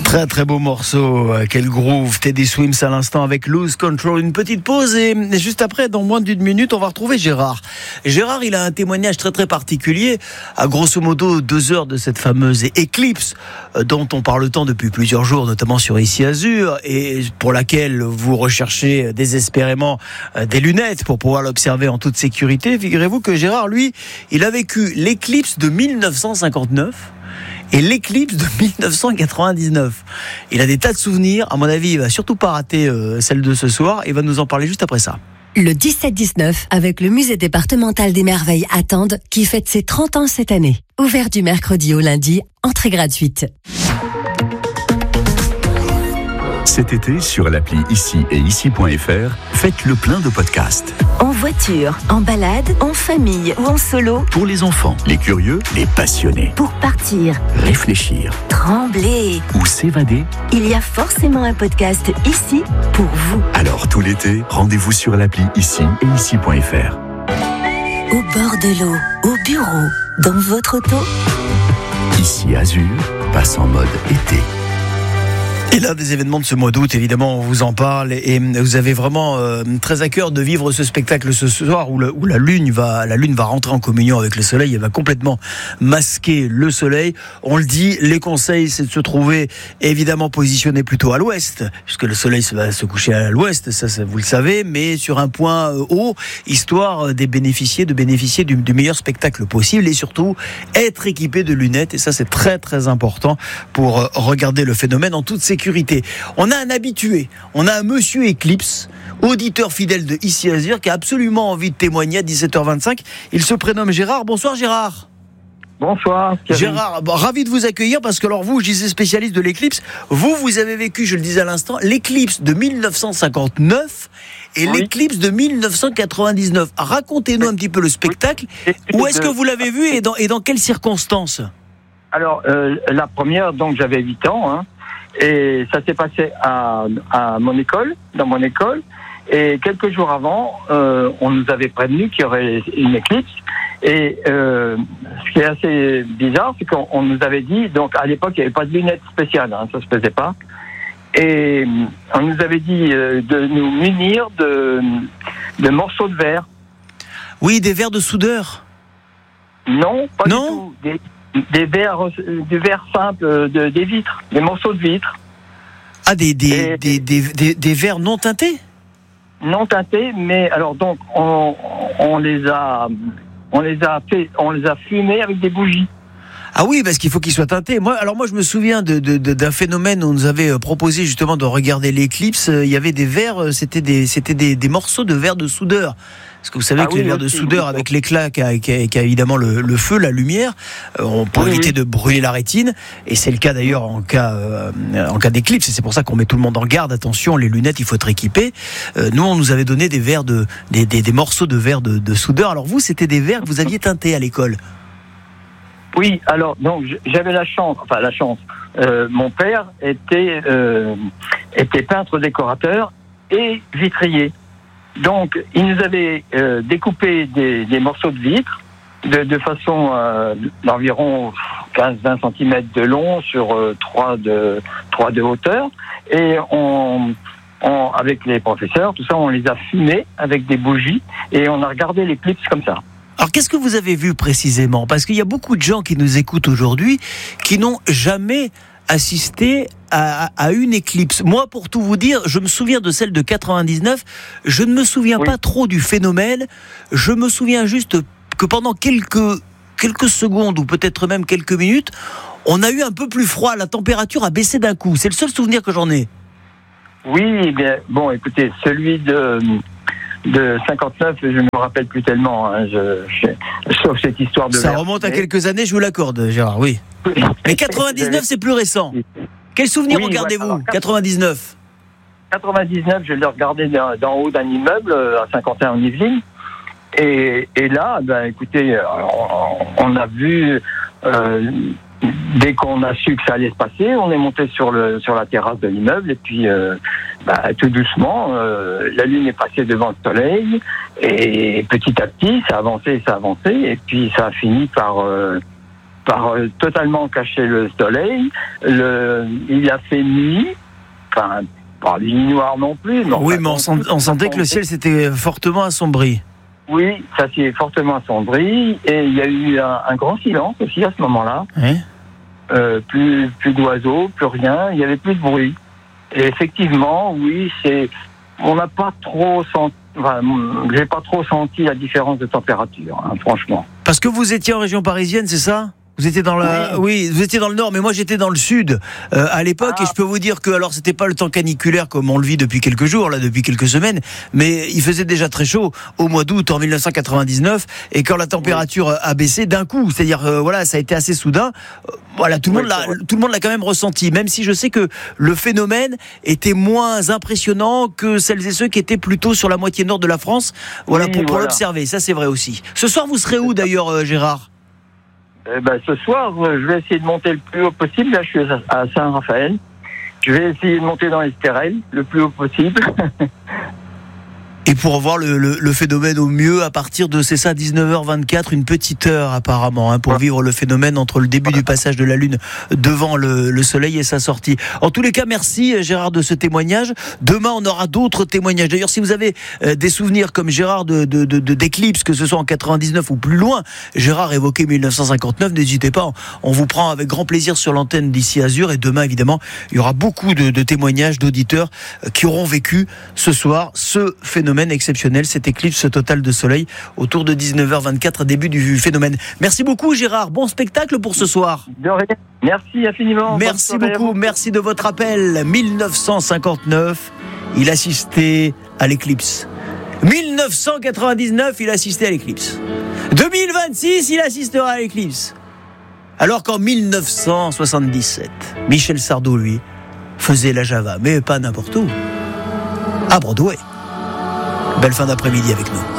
Très très beau morceau, quel groove, Teddy Swims à l'instant avec Lose Control. Une petite pause et juste après, dans moins d'une minute, on va retrouver Gérard. Gérard, il a un témoignage très très particulier, à grosso modo 2 heures de cette fameuse éclipse dont on parle tant depuis plusieurs jours, notamment sur Ici Azur, et pour laquelle vous recherchez désespérément des lunettes pour pouvoir l'observer en toute sécurité. Figurez-vous que Gérard, lui, il a vécu l'éclipse de 1959 et l'éclipse de 1999. Il a des tas de souvenirs. À mon avis, il va surtout pas rater celle de ce soir. Il va nous en parler juste après ça. Le 17-19, avec le Musée départemental des merveilles à Tende, qui fête ses 30 ans cette année. Ouvert du mercredi au lundi, entrée gratuite. Cet été, sur l'appli Ici et Ici.fr, faites le plein de podcasts. En voiture, en balade, en famille ou en solo. Pour les enfants, les curieux, les passionnés. Pour partir, Réfléchir trembler. ou s'évader. Il y a forcément un podcast ici pour vous. Alors tout l'été, rendez-vous sur l'appli Ici et Ici.fr. Au bord de l'eau, au bureau, dans votre auto. Ici Azur passe en mode été. Et l'un des événements de ce mois d'août, évidemment, on vous en parle et vous avez vraiment très à cœur de vivre ce spectacle ce soir où la lune va rentrer en communion avec le soleil. Elle va complètement masquer le soleil. On le dit, les conseils, c'est de se trouver évidemment positionné plutôt à l'ouest, puisque le soleil va se coucher à l'ouest, ça vous le savez, mais sur un point haut, histoire de bénéficier du meilleur spectacle possible et surtout être équipé de lunettes. Et ça, c'est très très important pour regarder le phénomène en toute sécurité. On a un habitué, on a un monsieur Éclipse, auditeur fidèle de Ici Azur, qui a absolument envie de témoigner à 17h25. Il se prénomme Gérard. Bonsoir Gérard. Bonsoir. Gérard, ravi de vous accueillir parce que alors vous, je disais spécialiste de l'éclipse, vous avez vécu, je le disais à l'instant, l'éclipse de 1959 et l'éclipse de 1999. Racontez-nous un petit peu le spectacle. Où est-ce que vous l'avez vu et dans quelles circonstances ? Alors, la première, donc j'avais 8 ans, hein. Et ça s'est passé à mon école, dans mon école. Et quelques jours avant, on nous avait prévenu qu'il y aurait une éclipse. Et ce qui est assez bizarre, c'est qu'on nous avait dit, donc à l'époque, il n'y avait pas de lunettes spéciales, hein, ça se faisait pas. Et on nous avait dit de nous munir de morceaux de verre. Oui, des verres de soudeur. Non, pas du tout. Du verre simple, des vitres, des morceaux de vitres. Ah, des verres non teintés ? Non teintés, mais alors donc on les a fumés avec des bougies. Ah oui, parce qu'il faut qu'ils soient teintés. Moi, je me souviens d'un phénomène où on nous avait proposé justement de regarder l'éclipse. Il y avait des verres, c'était des morceaux de verre de soudeur. Parce que vous savez que les verres de soudeur, avec l'éclat qu'a évidemment le feu, la lumière, pour éviter de brûler la rétine. Et c'est le cas d'ailleurs en cas d'éclipse. Et c'est pour ça qu'on met tout le monde en garde. Attention, les lunettes, il faut être équipé. Nous, on nous avait donné des verres des morceaux de verre de soudeur. Alors vous, c'était des verres que vous aviez teintés à l'école. Oui, alors donc j'avais la chance. Mon père était peintre décorateur et vitrier. Donc il nous avait découpé des morceaux de vitre de façon d'environ 15-20 cm de long sur 3 de hauteur, et avec les professeurs, tout ça, on les a fumés avec des bougies et on a regardé l'éclipse comme ça. Alors, qu'est-ce que vous avez vu précisément ? Parce qu'il y a beaucoup de gens qui nous écoutent aujourd'hui qui n'ont jamais assisté à une éclipse. Moi, pour tout vous dire, je me souviens de celle de 99. Je ne me souviens pas trop du phénomène. Je me souviens juste que pendant quelques secondes ou peut-être même quelques minutes, on a eu un peu plus froid. La température a baissé d'un coup. C'est le seul souvenir que j'en ai. Oui, bien, bon, écoutez, celui de 59, je ne me rappelle plus tellement, hein, sauf cette histoire de ça remonte à quelques années, je vous l'accorde, Gérard, oui. Mais 99, c'est plus récent. Quel souvenir regardez-vous, alors, 99 ? 99, je l'ai regardé d'en haut d'un immeuble à Saint-Quentin en Yvelines. Et là, écoutez, on a vu, dès qu'on a su que ça allait se passer, on est monté sur la terrasse de l'immeuble, et puis tout doucement, la lune est passée devant le soleil, et petit à petit, ça a avancé, et puis ça a fini par totalement caché le soleil. Il a fait nuit, enfin, pas nuit noire non plus. Oui, mais on sentait que le ciel s'était fortement assombri. Oui, ça s'est fortement assombri, et il y a eu un grand silence aussi à ce moment-là. Oui. Plus d'oiseaux, plus rien, il y avait plus de bruit. Et effectivement, oui, on n'a pas trop senti. Enfin, j'ai pas trop senti la différence de température, franchement. Parce que vous étiez en région parisienne, c'est ça ? Vous étiez dans vous étiez dans le nord, mais moi j'étais dans le sud à l'époque, et je peux vous dire que alors c'était pas le temps caniculaire comme on le vit depuis quelques jours, là depuis quelques semaines, mais il faisait déjà très chaud au mois d'août en 1999, et quand la température a baissé d'un coup, c'est-à-dire voilà, ça a été assez soudain. Voilà, tout le monde l'a quand même ressenti, même si je sais que le phénomène était moins impressionnant que celles et ceux qui étaient plutôt sur la moitié nord de la France. Voilà, pour l'observer, ça c'est vrai aussi. Ce soir, vous serez où d'ailleurs, Gérard ? Ce soir, je vais essayer de monter le plus haut possible. Là, je suis à Saint-Raphaël. Je vais essayer de monter dans les Stérelles le plus haut possible. Et pour voir le phénomène au mieux à partir de, c'est ça, 19h24, une petite heure apparemment, pour vivre le phénomène entre le début du passage de la Lune devant le Soleil et sa sortie. En tous les cas, merci Gérard de ce témoignage. Demain, on aura d'autres témoignages. D'ailleurs, si vous avez des souvenirs comme Gérard d'éclipses, que ce soit en 99 ou plus loin, Gérard évoquait 1959, n'hésitez pas, on vous prend avec grand plaisir sur l'antenne d'ici Azur, et demain, évidemment, il y aura beaucoup de témoignages d'auditeurs qui auront vécu ce soir ce phénomène exceptionnel, cette éclipse totale de soleil autour de 19h24, début du phénomène. Merci beaucoup Gérard, bon spectacle pour ce soir. De rien. Merci infiniment. Merci beaucoup, merci de votre appel. 1959, il assistait à l'éclipse. 1999, il assistait à l'éclipse. 2026, il assistera à l'éclipse. Alors qu'en 1977, Michel Sardou, lui, faisait la Java, mais pas n'importe où, à Broadway. Belle fin d'après-midi avec nous.